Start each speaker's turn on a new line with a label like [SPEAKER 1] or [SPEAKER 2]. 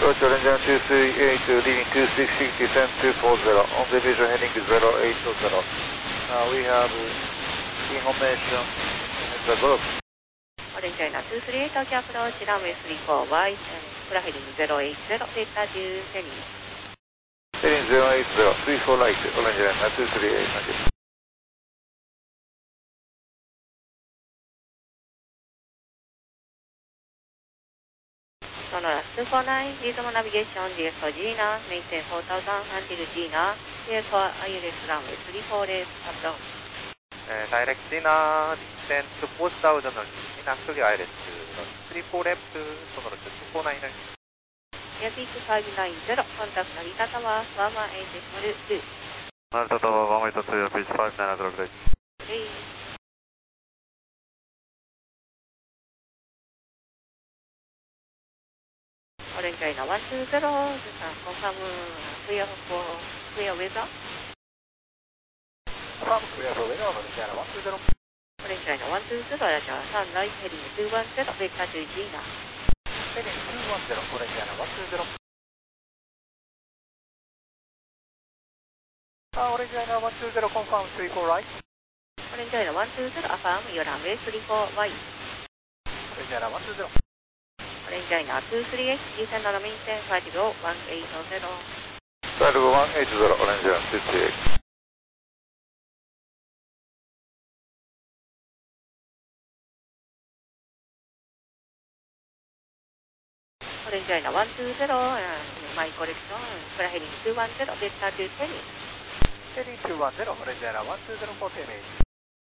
[SPEAKER 1] Roger, Ranger 238, leading 2660, descent 240, on the visual heading 080. We have information at the group.
[SPEAKER 2] Orange China 238, Tokyo approach, runway 34Y, clear heading 080, data 10 heading.
[SPEAKER 1] Heading 080, 34 light, Orange China 238, thank you.
[SPEAKER 2] Sonora 249, reasonable navigation, DSO Gina, maintain 4000 until Gina, clear for ILS runway 34 left, approach.
[SPEAKER 3] Direct Gina, descent to 4000 Gina, clear ILS 34 left, Sonora 249.
[SPEAKER 2] Airpeak 590, contact Narita Tower, 118.2.
[SPEAKER 4] Narita Tower 182, Airpeak 590,
[SPEAKER 2] Okay. Orange China 120, confirm clear weather.
[SPEAKER 1] Confirm clear for weather, Orange China 120.
[SPEAKER 2] Orange China 120, Roger, sunrise heading 210, vector to Gina.
[SPEAKER 1] Heading 210, Orange China 120. Orange China 120, confirm 34 right.
[SPEAKER 2] Orange China 120, affirm your runway 34Y.
[SPEAKER 1] Orange China 120.
[SPEAKER 2] Orange China 238, descend on maintain, vertical 180.
[SPEAKER 1] Vertical 180, Orange China 238.
[SPEAKER 2] Orange China 120, my correction, clear heading 210, vector to Tenny.
[SPEAKER 1] Heading 210, Orange China 120 for 10